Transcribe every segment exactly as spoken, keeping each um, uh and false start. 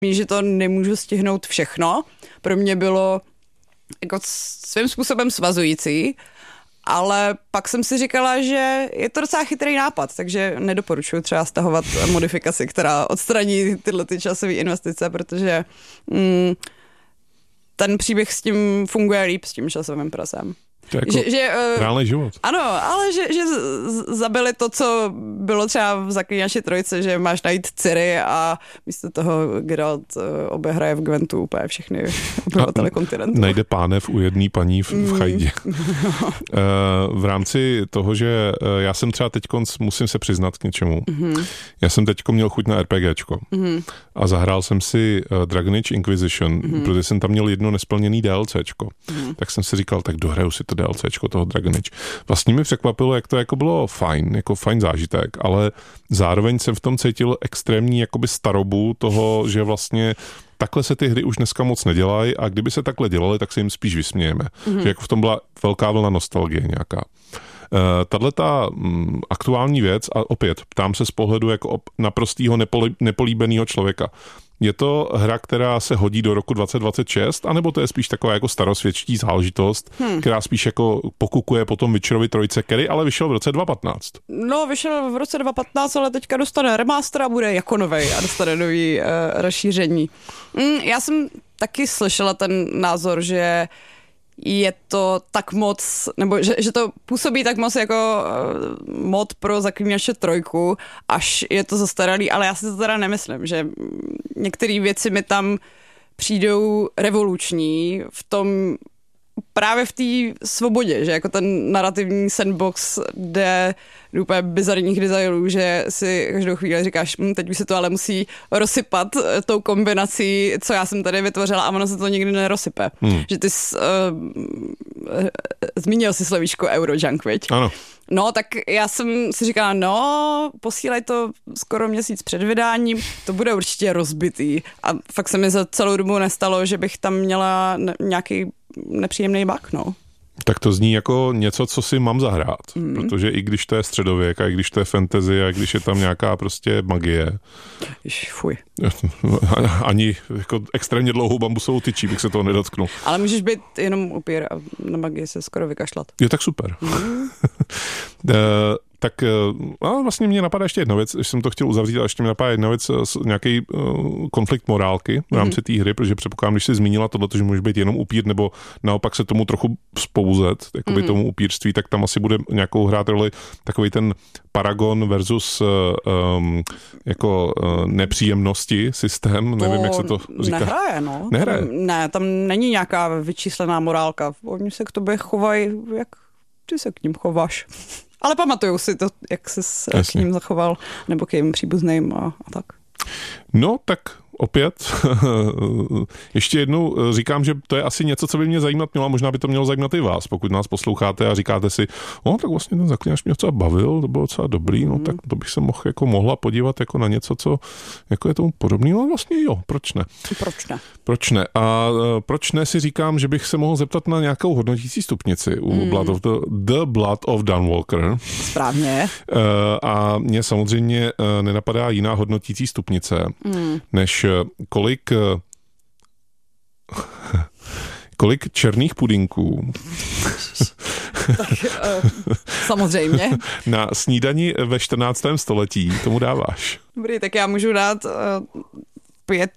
že to nemůžu stihnout všechno. Pro mě bylo jako svým způsobem svazující, ale pak jsem si říkala, že je to docela chytrý nápad, takže nedoporučuji třeba stahovat modifikaci, která odstraní tyhle ty časové investice, protože mm, ten příběh s tím funguje líp s tím časovým presem. To je jako že, že, reálný život. Ano, ale že, že zabili to, co bylo třeba v Zaklínači trojce, že máš najít Ciri a místo toho Geralt obehraje v Gwentu úplně všechny obyvatele kontinentu. Najde pánev u jedné paní v, v chajdě. Mm. v rámci toho, že já jsem třeba teď musím se přiznat k něčemu. Mm. Já jsem teďko měl chuť na RPGčko mm. a zahrál jsem si Dragon Age Inquisition, mm. protože jsem tam měl jedno nesplněný DLCčko. Mm. Tak jsem si říkal, tak dohraju si to DLCčko toho Dragon Age. Vlastně mi překvapilo, jak to jako bylo fajn, jako fajn zážitek, ale zároveň jsem v tom cítil extrémní jakoby starobu toho, že vlastně takhle se ty hry už dneska moc nedělají a kdyby se takhle dělaly, tak se jim spíš vysmějeme. Mm-hmm. Že jako v tom byla velká vlna nostalgie nějaká. Uh, tato um, aktuální věc, a opět ptám se z pohledu jako op- naprostýho nepoli- nepolíbeného člověka. Je to hra, která se hodí do roku dvacet dvacet šest, anebo to je spíš taková jako starosvětští záležitost, hmm. která spíš jako pokukuje potom Witcherovi trojce, který ale vyšel v roce dva tisíce patnáct. No, vyšel v roce dva tisíce patnáct, ale teďka dostane remaster a bude jako novej a dostane nový uh, rozšíření. Mm, já jsem taky slyšela ten názor, že je to tak moc, nebo že, že to působí tak moc jako uh, mod pro Zaklínače trojku, až je to zastaralý, ale já si to teda nemyslím, že některé věci mi tam přijdou revoluční v tom, právě v té svobodě, že jako ten narrativní sandbox jde do úplně bizarních designů, že si každou chvíli říkáš, hm, teď už se to ale musí rozsypat tou kombinací, co já jsem tady vytvořila a ono se to nikdy nerozsype. Hmm. Že ty jsi, uh, zmínil si slovíčko Eurojunk, viď? Ano. No, tak já jsem si říkala, no, posílej to skoro měsíc před vydáním, to bude určitě rozbitý. A fakt se mi za celou dobu nestalo, že bych tam měla nějaký nepříjemný bug, no. Tak to zní jako něco, co si mám zahrát, mm. protože i když to je středověk, a i když to je fantasy, a i když je tam nějaká prostě magie. Iš, fuj. Ani jako extrémně dlouhou bambusovou tyčí bych se toho nedotknul. Ale můžeš být jenom upír a na magii se skoro vykašlat. Je tak super. Mm. Tak a vlastně mě napadá ještě jedna věc, že jsem to chtěl uzavřít, ale ještě mě napadá jedna věc, nějaký uh, konflikt morálky v rámci té hry, protože předpokládám, když jsi zmínila tohle, že může být jenom upír, nebo naopak se tomu trochu spouzet, jakoby mm. tomu upírství, tak tam asi bude nějakou hrát roli takový ten paragon versus um, jako uh, nepříjemnosti systém, to nevím, jak se to říká. Nehraje, no. Nehraje. Tam, ne, tam není nějaká vyčíslená morálka. Oni se k tobě chovají, jak ty se k ním chováš. Ale pamatujou si to, jak jsi se k ním zachoval, nebo k jejím příbuzným a, a tak. No, tak opět, ještě jednou říkám, že to je asi něco, co by mě zajímat mělo, a možná by to mělo zajímat i vás, pokud nás posloucháte a říkáte si, no tak vlastně ten Zaklínač mě docela bavil, to bylo docela dobrý, no mm. tak to bych se mohl, jako mohla podívat jako na něco, co jako je tomu podobný, no vlastně jo, proč ne? Proč ne? Proč ne? A proč ne si říkám, že bych se mohl zeptat na nějakou hodnotící stupnici u mm. Blood of the, the Blood of Dawnwalker. Správně. A mě samozřejmě nenapadá jiná hodnotící stupnice, mm. než kolik kolik černých pudinků tak, uh, samozřejmě na snídani ve čtrnáctém století tomu dáváš. Dobrý, tak já můžu dát uh, pět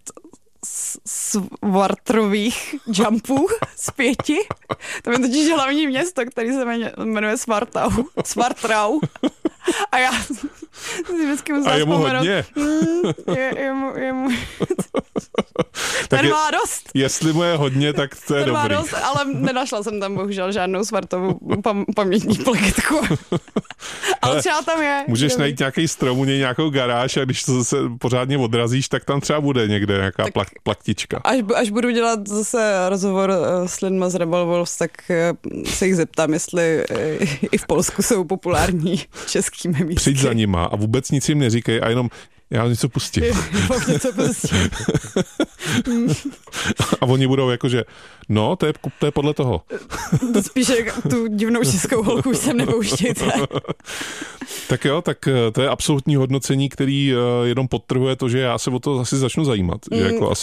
svartrových jumpů z pěti. To je totiž hlavní město, který se jmenuje Svartau. Svartrau. A já si vždycky musela vzpomenout. Mm, je, je mu, je mu... Ten má dost. Jestli mu je hodně, tak to je Ten dobrý. Má dost, ale nenašla jsem tam bohužel žádnou svartovou pam- pamětní plaketku. Ale třeba tam je. Můžeš dobrý. najít nějaký strom, u něj nějakou garáž a když to zase pořádně odrazíš, tak tam třeba bude někde nějaká plak, plaktička. Až, až budu dělat zase rozhovor s lidma z Rebel Wolves, tak se jich zeptám, jestli i v Polsku jsou populární český memísky. Přijď za nima a vůbec nic jim neříkej a jenom já něco pustím. něco pustím. A A oni budou jako, že no, to je, to je podle toho. To spíš jak tu divnou českou holku už sem nepouštějte. Tak jo, tak to je absolutní hodnocení, který jenom podtrhuje to, že já se o to asi začnu zajímat. Mm. Že jako